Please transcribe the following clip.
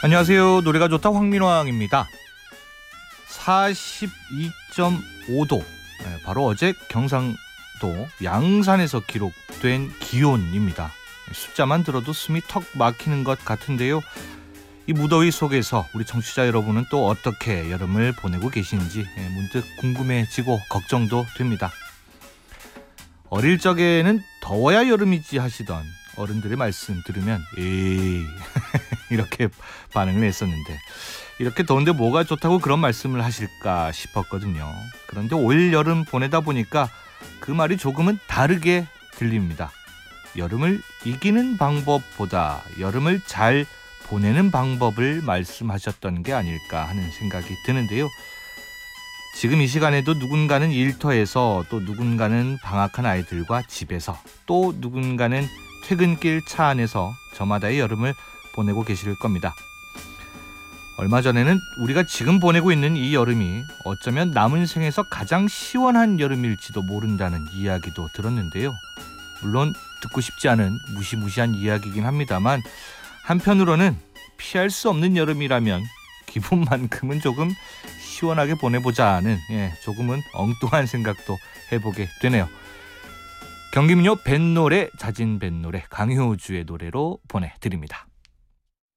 안녕하세요. 노래가 좋다 황민왕입니다. 42.5도, 바로 어제 경상도 양산에서 기록된 기온입니다. 숫자만 들어도 숨이 턱 막히는 것 같은데요. 이 무더위 속에서 우리 청취자 여러분은 또 어떻게 여름을 보내고 계신지 문득 궁금해지고 걱정도 됩니다. 어릴 적에는 더워야 여름이지 하시던 어른들의 말씀 들으면 에이 이렇게 반응을 했었는데, 이렇게 더운데 뭐가 좋다고 그런 말씀을 하실까 싶었거든요. 그런데 올 여름 보내다 보니까 그 말이 조금은 다르게 들립니다. 여름을 이기는 방법보다 여름을 잘 보내는 방법을 말씀하셨던 게 아닐까 하는 생각이 드는데요. 지금 이 시간에도 누군가는 일터에서, 또 누군가는 방학한 아이들과 집에서, 또 누군가는 퇴근길 차 안에서 저마다의 여름을 보내고 계실 겁니다. 얼마 전에는 우리가 지금 보내고 있는 이 여름이 어쩌면 남은 생에서 가장 시원한 여름일지도 모른다는 이야기도 들었는데요. 물론 듣고 싶지 않은 무시무시한 이야기이긴 합니다만, 한편으로는 피할 수 없는 여름이라면 기분만큼은 조금 시원하게 보내보자는 조금은 엉뚱한 생각도 해보게 되네요. 경기민요 뱃노래, 자진 뱃노래, 강효주의 노래로 보내드립니다.